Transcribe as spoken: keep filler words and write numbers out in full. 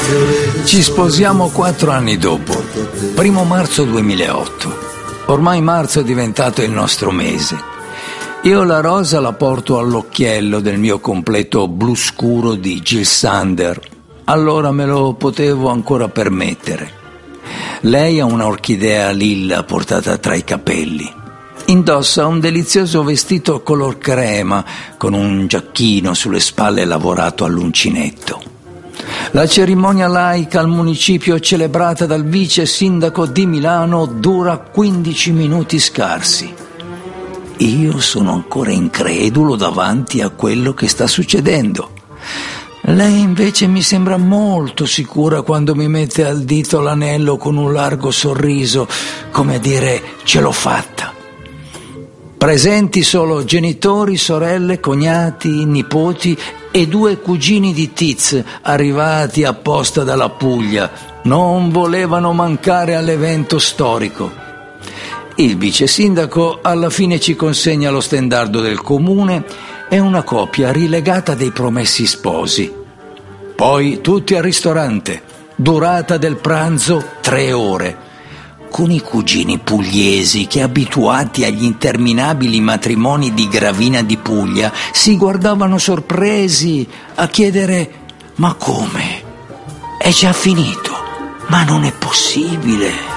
Ci sposiamo quattro anni dopo, primo marzo duemilaotto. Ormai marzo è diventato il nostro mese. Io la rosa la porto all'occhiello del mio completo blu scuro di Jil Sander. Allora me lo potevo ancora permettere. Lei ha una orchidea lilla portata tra i capelli. Indossa un delizioso vestito color crema con un giacchino sulle spalle lavorato all'uncinetto. La cerimonia laica al municipio celebrata dal vice sindaco di Milano dura quindici minuti scarsi. Io sono ancora incredulo davanti a quello che sta succedendo. Lei invece mi sembra molto sicura quando mi mette al dito l'anello con un largo sorriso, come a dire ce l'ho fatta. Presenti solo genitori, sorelle, cognati, nipoti e due cugini di Tiz arrivati apposta dalla Puglia. Non volevano mancare all'evento storico. Il vice sindaco alla fine ci consegna lo stendardo del comune e una copia rilegata dei promessi sposi. Poi tutti al ristorante, durata del pranzo tre ore. Con i cugini pugliesi che, abituati agli interminabili matrimoni di Gravina di Puglia, si guardavano sorpresi a chiedere: ma come? È già finito? Ma non è possibile!